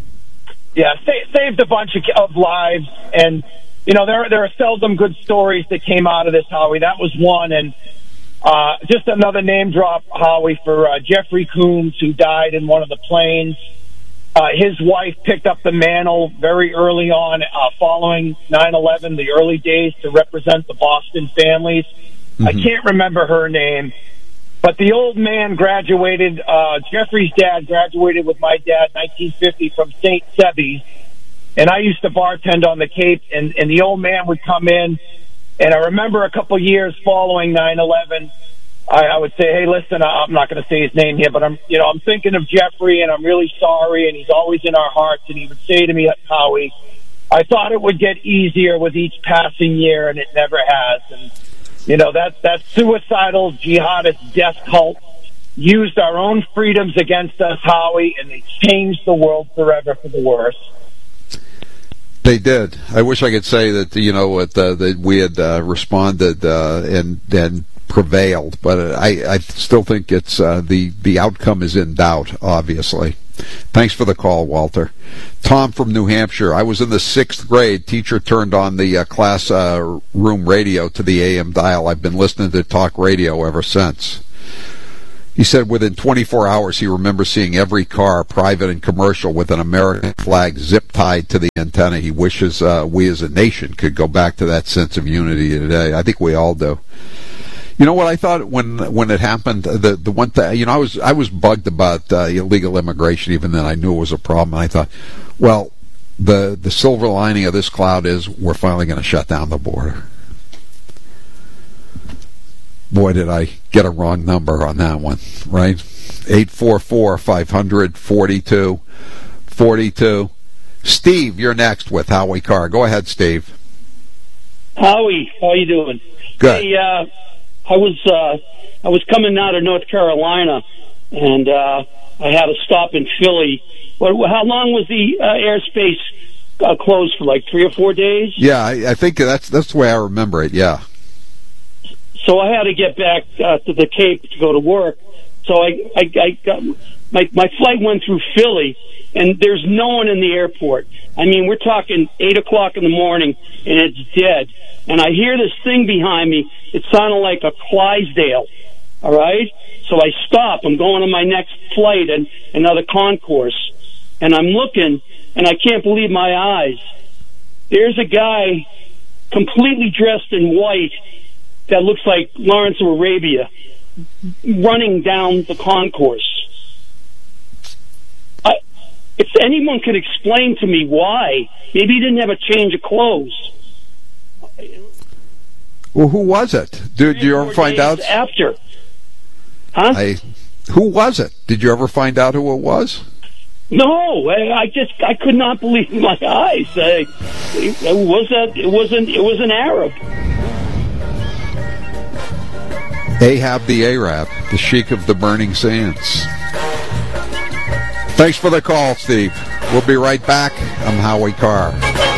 Yeah, sa- saved a bunch of, of lives, and you know there there are seldom good stories that came out of this, Howie. That was one, and uh, just another name drop, Howie, for uh, Jeffrey Coombs, who died in one of the planes. Uh, his wife picked up the mantle very early on, uh, following nine eleven, the early days, to represent the Boston families. Mm-hmm. I can't remember her name. But the old man graduated, uh, Jeffrey's dad graduated with my dad in nineteen fifty from Saint Sebby's. And I used to bartend on the Cape, and, and the old man would come in. And I remember a couple years following nine eleven, I, I would say, hey, listen, I'm not going to say his name here, but I'm, you know, I'm thinking of Jeffrey, and I'm really sorry, and he's always in our hearts. And he would say to me, Howie, I thought it would get easier with each passing year, and it never has. And you know, that that suicidal jihadist death cult used our own freedoms against us, Howie, and they changed the world forever for the worse. They did. I wish I could say that, you know, what, uh, that we had uh, responded uh, and and prevailed, but I, I still think it's uh, the the outcome is in doubt. Obviously. Thanks for the call, Walter. Tom from New Hampshire. I was in the sixth grade. Teacher turned on the uh, class uh, room radio to the A M dial. I've been listening to talk radio ever since. He said within twenty-four hours he remembers seeing every car, private and commercial, with an American flag zip-tied to the antenna. He wishes uh, we as a nation could go back to that sense of unity today. I think we all do. You know what I thought when when it happened? The the one thing, you know, I was I was bugged about uh, illegal immigration. Even then, I knew it was a problem. And I thought, well, the the silver lining of this cloud is we're finally going to shut down the border. Boy, did I get a wrong number on that one, right? eight four four, five hundred, forty-two forty-two. Steve, you're next with Howie Carr. Go ahead, Steve. Howie, how you doing? Good. Hey, uh, I was uh, I was coming out of North Carolina, and uh, I had to stop in Philly. What, how long was the uh, airspace uh, closed for? Like three or four days? Yeah, I, I think that's that's the way I remember it. Yeah. So I had to get back uh, to the Cape to go to work. So I, I, I got, my my flight went through Philly, and there's no one in the airport. I mean, we're talking eight o'clock in the morning, and it's dead. And I hear this thing behind me. It sounded like a Clydesdale. All right. So I stop. I'm going on my next flight and another concourse, and I'm looking, and I can't believe my eyes. There's a guy completely dressed in white that looks like Lawrence of Arabia running down the concourse. I, if anyone could explain to me why, maybe he didn't have a change of clothes. Well, who was it? Did, did you ever find out? After. Huh? I, who was it? Did you ever find out who it was? No, I, I just I could not believe my eyes. I, it, it was a, it wasn't it was an Arab. Ahab the Arab, the Sheik of the Burning Sands. Thanks for the call, Steve. We'll be right back. I'm Howie Carr.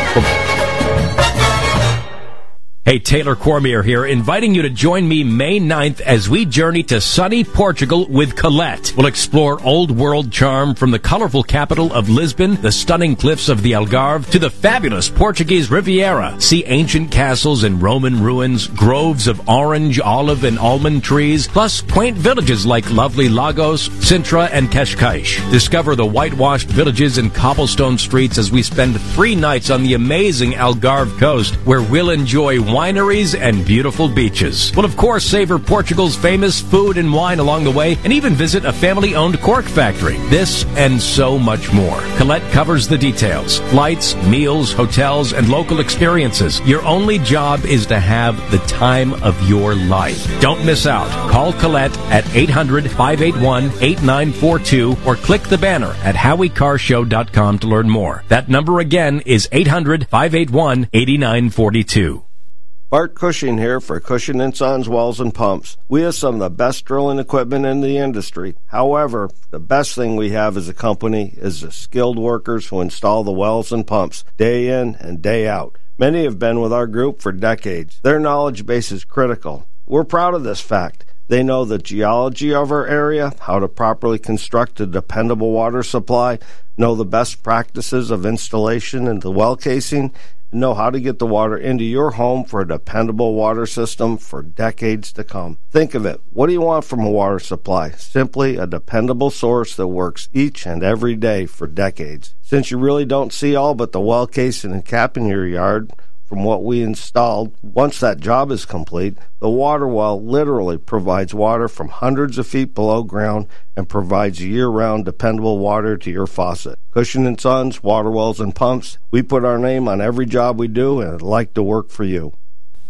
Hey, Taylor Cormier here, inviting you to join me May ninth as we journey to sunny Portugal with Colette. We'll explore old world charm from the colorful capital of Lisbon, the stunning cliffs of the Algarve, to the fabulous Portuguese Riviera. See ancient castles and Roman ruins, groves of orange, olive, and almond trees, plus quaint villages like lovely Lagos, Sintra, and Cascais. Discover the whitewashed villages and cobblestone streets as we spend three nights on the amazing Algarve coast, where we'll enjoy wineries and beautiful beaches. We'll, of course, savor Portugal's famous food and wine along the way, and even visit a family-owned cork factory. This and so much more. Colette covers the details. Flights, meals, hotels, and local experiences. Your only job is to have the time of your life. Don't miss out. Call Colette at eight hundred, five eight one, eight nine four two or click the banner at howie carr show dot com to learn more. That number again is eight hundred, five eight one, eight nine four two. Bart Cushing here for Cushing and Sons Wells and Pumps. We have some of the best drilling equipment in the industry. However, the best thing we have as a company is the skilled workers who install the wells and pumps day in and day out. Many have been with our group for decades. Their knowledge base is critical. We're proud of this fact. They know the geology of our area, how to properly construct a dependable water supply, know the best practices of installation and the well casing, know how to get the water into your home for a dependable water system for decades to come. Think of it. What do you want from a water supply? Simply a dependable source that works each and every day for decades. Since you really don't see all but the well casing and cap in your yard from what we installed, once that job is complete, the water well literally provides water from hundreds of feet below ground and provides year-round dependable water to your faucet. Cushing and Sons, Water Wells and Pumps, we put our name on every job we do and I'd like to work for you.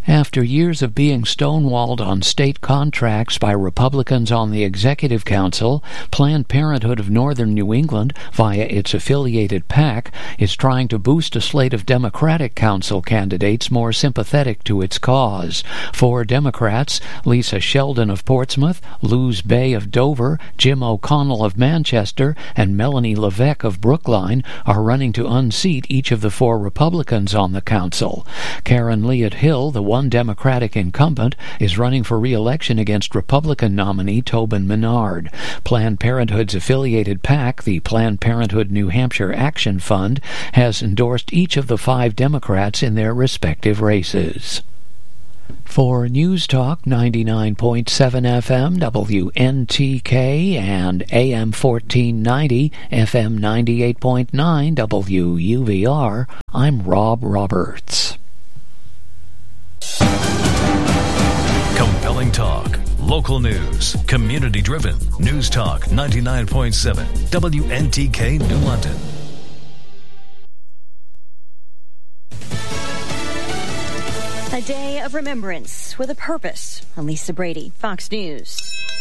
After years of being stonewalled on state contracts by Republicans on the Executive Council, Planned Parenthood of Northern New England, via its affiliated PAC, is trying to boost a slate of Democratic council candidates more sympathetic to its cause. Four Democrats, Lisa Sheldon of Portsmouth, Luz Bay of Dover, Jim O'Connell of Manchester, and Melanie Levesque of Brookline, are running to unseat each of the four Republicans on the council. Karen Leatt Hill, the one Democratic incumbent, is running for re-election against Republican nominee Tobin Menard. Planned Parenthood's affiliated PAC, the Planned Parenthood New Hampshire Action Fund, has endorsed each of the five Democrats in their respective races. For News Talk ninety-nine point seven F M W N T K and A M fourteen ninety F M ninety-eight point nine W U V R, I'm Rob Roberts. Compelling talk, local news, community driven. News Talk ninety-nine point seven W N T K New London. A day of remembrance with a purpose. Lisa Brady, Fox News.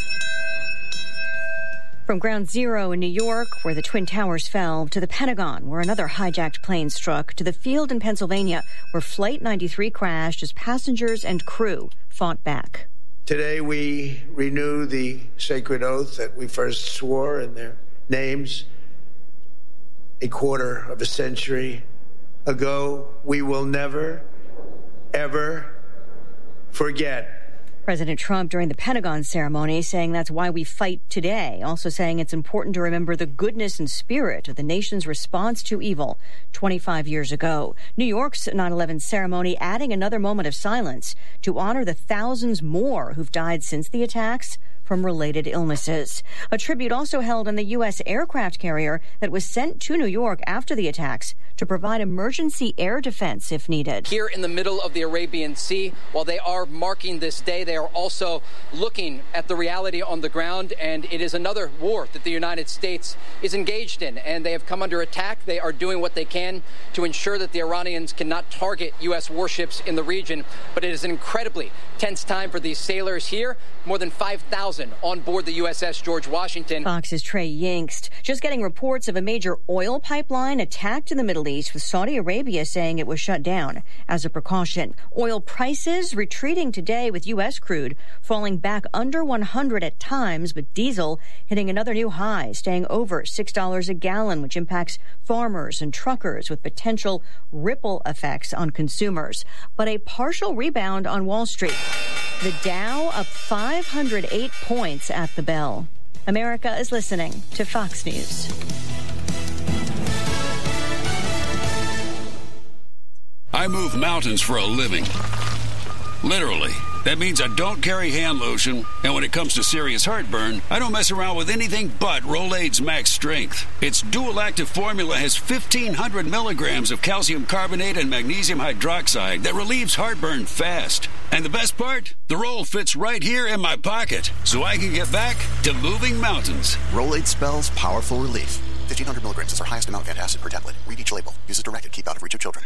From Ground Zero in New York, where the Twin Towers fell, to the Pentagon, where another hijacked plane struck, to the field in Pennsylvania, where Flight ninety-three crashed as passengers and crew fought back. Today we renew the sacred oath that we first swore in their names a quarter of a century ago. We will never, ever forget. President Trump during the Pentagon ceremony saying that's why we fight today, also saying it's important to remember the goodness and spirit of the nation's response to evil twenty-five years ago. New York's nine eleven ceremony adding another moment of silence to honor the thousands more who've died since the attacks from related illnesses. A tribute also held on the U S aircraft carrier that was sent to New York after the attacks to provide emergency air defense if needed. Here in the middle of the Arabian Sea, while they are marking this day, they are also looking at the reality on the ground, and it is another war that the United States is engaged in, and they have come under attack. They are doing what they can to ensure that the Iranians cannot target U S warships in the region, but it is an incredibly tense time for these sailors here. More than five thousand on board the U S S George Washington. Fox's Trey Yingst just getting reports of a major oil pipeline attacked in the Middle East, with Saudi Arabia saying it was shut down as a precaution. Oil prices retreating today, with U S crude falling back under one hundred at times, but diesel hitting another new high, staying over six dollars a gallon, which impacts farmers and truckers with potential ripple effects on consumers. But a partial rebound on Wall Street. The Dow up five hundred eight points at the bell. America is listening to Fox News. I move mountains for a living. Literally. That means I don't carry hand lotion, and when it comes to serious heartburn, I don't mess around with anything but Rolaids Max Strength. Its dual-active formula has fifteen hundred milligrams of calcium carbonate and magnesium hydroxide that relieves heartburn fast. And the best part? The roll fits right here in my pocket, so I can get back to moving mountains. Rolaids spells powerful relief. fifteen hundred milligrams is our highest amount of antacid per tablet. Read each label. Use as directed. Keep out of reach of children.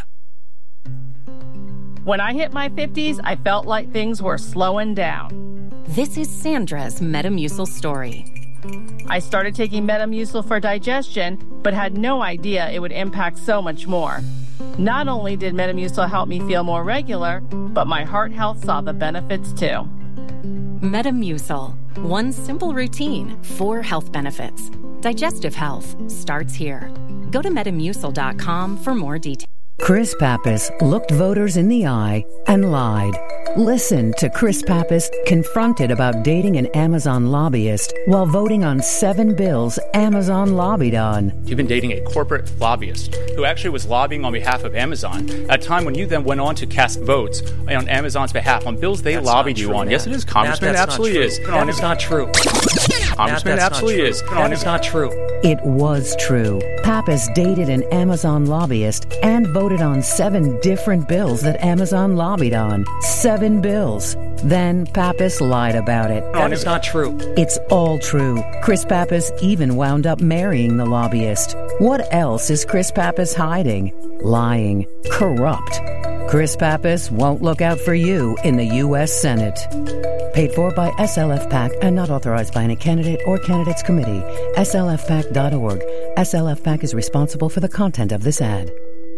When I hit my fifties, I felt like things were slowing down. This is Sandra's Metamucil story. I started taking Metamucil for digestion, but had no idea it would impact so much more. Not only did Metamucil help me feel more regular, but my heart health saw the benefits too. Metamucil. One simple routine, four health benefits. Digestive health starts here. Go to metamucil dot com for more details. Chris Pappas looked voters in the eye and lied. Listen to Chris Pappas confronted about dating an Amazon lobbyist while voting on seven bills Amazon lobbied on. You've been dating a corporate lobbyist who actually was lobbying on behalf of Amazon at a time when you then went on to cast votes on Amazon's behalf on bills they that's lobbied you on. Matt. Yes, it is. Congressman, Matt, absolutely is. That is not true. Congressman, absolutely is. That is not true. It was true. Pappas dated an Amazon lobbyist and voted on seven different bills that Amazon lobbied on. Seven bills. Then Pappas lied about it. That is not true. It's all true. Chris Pappas even wound up marrying the lobbyist. What else is Chris Pappas hiding? Lying. Corrupt. Chris Pappas won't look out for you in the U S Senate. Paid for by S L F PAC and not authorized by any candidate or candidates committee. S L F pac dot org. S L F PAC is responsible for the content of this ad.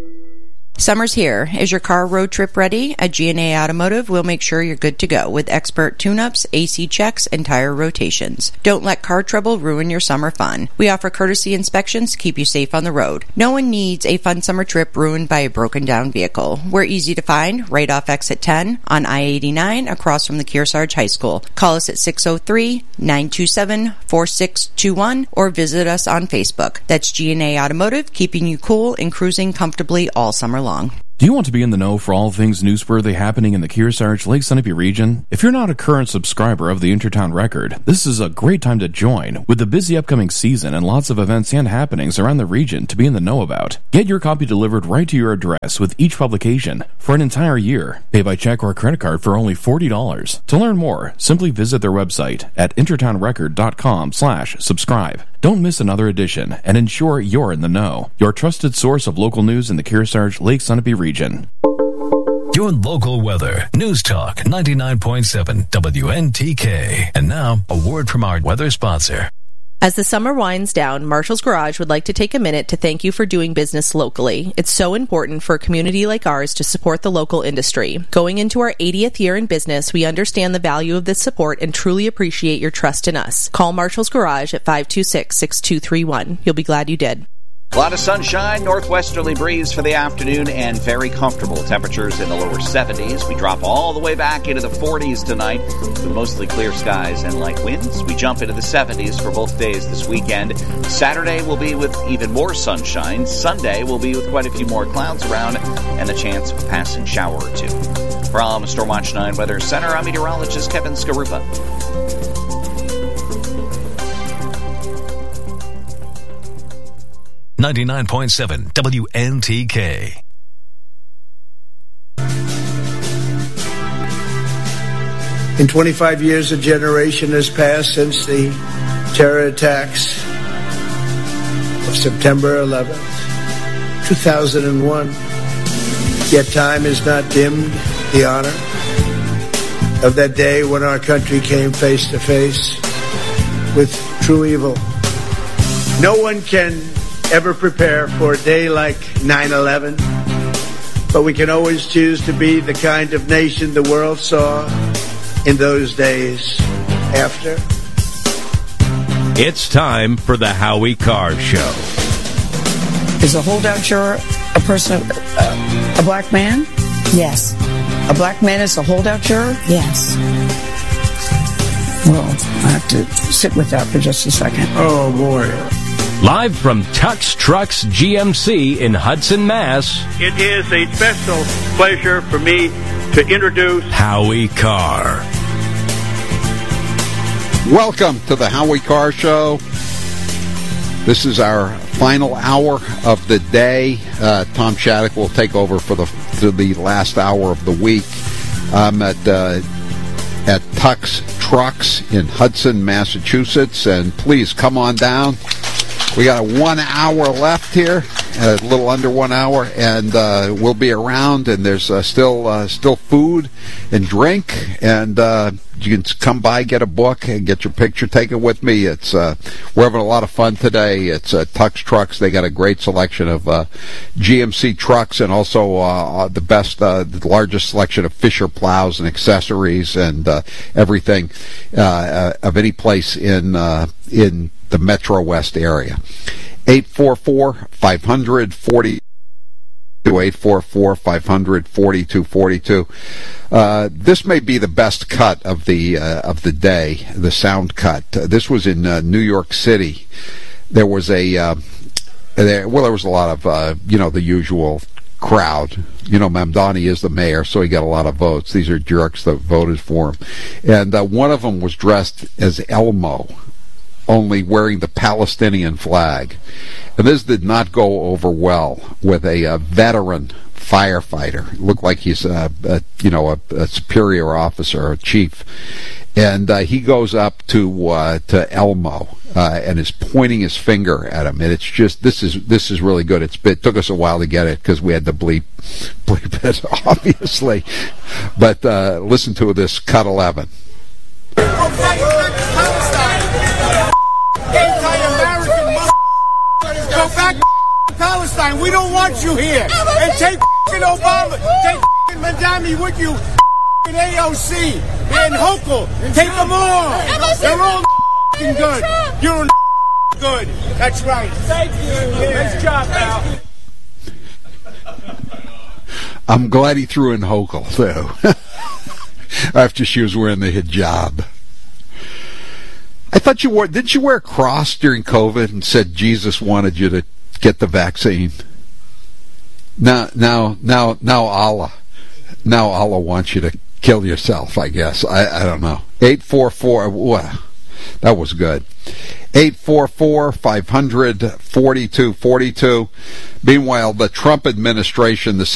Summer's here. Is your car road trip ready? At G and A Automotive, we'll make sure you're good to go with expert tune-ups, A C checks, and tire rotations. Don't let car trouble ruin your summer fun. We offer courtesy inspections to keep you safe on the road. No one needs a fun summer trip ruined by a broken-down vehicle. We're easy to find right off exit ten on I eighty-nine across from the Kearsarge High School. Call us at six oh three, nine two seven, four six two one or visit us on Facebook. That's G and A Automotive, keeping you cool and cruising comfortably all summer long. Do you want to be in the know for all things newsworthy happening in the Kearsarge Lake Sunapee region? If you're not a current subscriber of the Intertown Record, this is a great time to join with the busy upcoming season and lots of events and happenings around the region to be in the know about. Get your copy delivered right to your address with each publication for an entire year. Pay by check or credit card for only forty dollars. To learn more, simply visit their website at intertownrecord.com slash subscribe. Don't miss another edition and ensure you're in the know. Your trusted source of local news in the Kearsarge Lake Sunapee region. Your local weather. News Talk ninety-nine point seven W N T K. And now, a word from our weather sponsor. As the summer winds down, Marshall's Garage would like to take a minute to thank you for doing business locally. It's so important for a community like ours to support the local industry. Going into our eightieth year in business, we understand the value of this support and truly appreciate your trust in us. Call Marshall's Garage at five two six, six two three one. You'll be glad you did. A lot of sunshine, northwesterly breeze for the afternoon, and very comfortable temperatures in the lower seventies. We drop all the way back into the forties tonight with mostly clear skies and light winds. We jump into the seventies for both days this weekend. Saturday will be with even more sunshine. Sunday will be with quite a few more clouds around and the chance of a passing shower or two. From Stormwatch nine Weather Center, I'm meteorologist Kevin Skarupa. ninety-nine point seven W N T K. In twenty-five years, a generation has passed since the terror attacks of September eleventh, two thousand one. Yet time has not dimmed the honor of that day when our country came face to face with true evil. No one can ever prepare for a day like nine eleven, but we can always choose to be the kind of nation the world saw in those days after. It's time for the Howie Carr Show. Is a holdout juror a person, uh, a black man? Yes. A black man is a holdout juror? Yes. Well, I have to sit with that for just a second. Oh, boy. Live from Tux Trucks G M C in Hudson, Mass. It is a special pleasure for me to introduce Howie Carr. Welcome to the Howie Carr Show. This is our final hour of the day. Uh, Tom Shattuck will take over for the for the last hour of the week. I'm at uh, at Tux Trucks in Hudson, Massachusetts, and please come on down. We got a one hour left here, a little under one hour, and uh, we'll be around. And there's uh, still uh, still food and drink, and uh, you can come by, get a book, and get your picture taken with me. It's uh, we're having a lot of fun today. It's uh, Tux Trucks. They got a great selection of uh, G M C trucks, and also uh, the best, uh, the largest selection of Fisher plows and accessories, and uh, everything uh, uh, of any place in uh, in. the Metro West area. eight four four, five hundred, forty-two eight four four, five hundred, forty-two forty-two. Uh, this may be the best cut of the uh, of the day, the sound cut. Uh, this was in uh, New York City. There was a uh, there, well, there was a lot of uh, you know the usual crowd. You know, Mamdani is the mayor, so he got a lot of votes. These are jerks that voted for him, and uh, one of them was dressed as Elmo. only wearing the Palestinian flag. And this did not go over well with a, a veteran firefighter. It looked like he's a, a you know a, a superior officer, a chief, and uh, he goes up to uh, to Elmo uh, and is pointing his finger at him. And it's just this is this is really good. It's it took us a while to get it because we had to bleep bleep it obviously, but uh, listen to this cut eleven. Go back to Palestine. We don't want you here. And take Obama. Take Mandami with you. A O C and Hochul. Take them all. They're all good. You're good. That's right. Thank you. Nice job, pal. I'm glad he threw in Hochul, too. After she was wearing the hijab. I thought you wore, didn't you wear a cross during COVID and said Jesus wanted you to get the vaccine? Now, now, now, now Allah, now Allah wants you to kill yourself, I guess. I, I don't know. eight four four, wow, that was good. eight four four, five hundred, forty-two forty-two. Meanwhile, the Trump administration, the